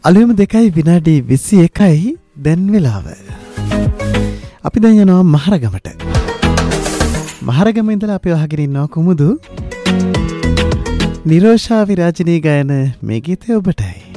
අලුයම 2යි විනාඩි 21යි දැන් වෙලාව. අපි දැන් යනවා මහරගමට. මහරගම ඉඳලා අපි අහගෙන ඉන්නවා කුමුදු නිරෝෂා විරාජිනී ගායන මේ ගීතය ඔබටයි.